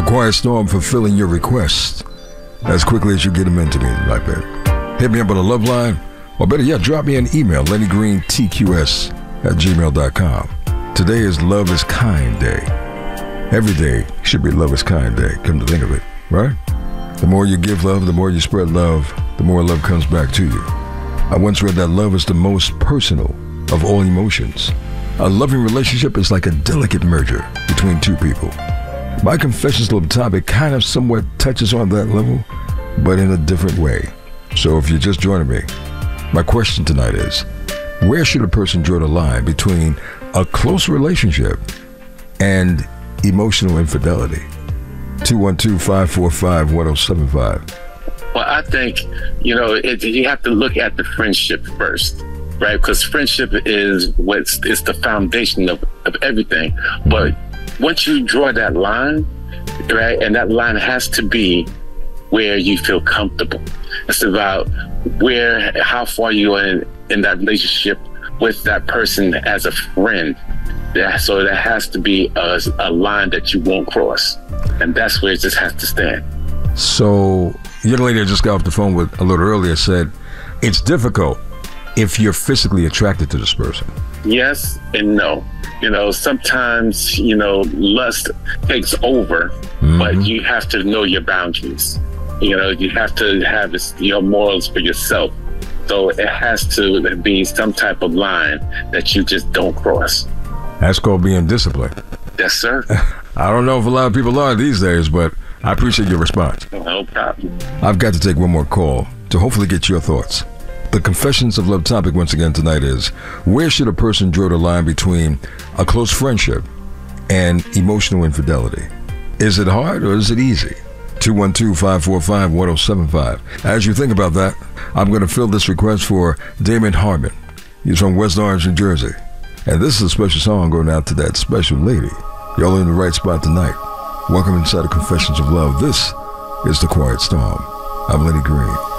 Quiet Storm fulfilling your requests as quickly as you get them into me tonight, baby. Hit me up on the love line, or better yet, drop me an email, LennyGreenTQS@gmail.com. Today is Love is Kind Day. Every day should be Love is Kind Day, come to think of it, right? The more you give love, the more you spread love, the more love comes back to you. I once read that love is the most personal of all emotions. A loving relationship is like a delicate merger between two people. My Confessions Love topic kind of somewhat touches on that level, but in a different way. So if you're just joining me, my question tonight is, where should a person draw the line between a close relationship and emotional infidelity? 212-545-1075. Well, I think, you have to look at the friendship first, right? Because friendship is it's the foundation of everything. Mm-hmm. But once you draw that line, right, and that line has to be where you feel comfortable. It's about how far you are in that relationship with that person as a friend. So there has to be a line that you won't cross. And that's where it just has to stand. So, young lady I just got off the phone with a little earlier said, it's difficult if you're physically attracted to this person. Yes and no. Sometimes, lust takes over, mm-hmm. but you have to know your boundaries. You have to have your morals for yourself. So it has to be some type of line that you just don't cross. That's called being disciplined. Yes, sir. I don't know if a lot of people are these days, but I appreciate your response. No problem. I've got to take one more call to hopefully get your thoughts. The Confessions of Love topic once again tonight is, where should a person draw the line between a close friendship and emotional infidelity? Is it hard or is it easy? 212-545-1075. As you think about that, I'm going to fill this request for Damon Harmon. He's from West Orange, New Jersey. And this is a special song going out to that special lady. Y'all are in the right spot tonight. Welcome inside the Confessions of Love. This is The Quiet Storm. I'm Lenny Green.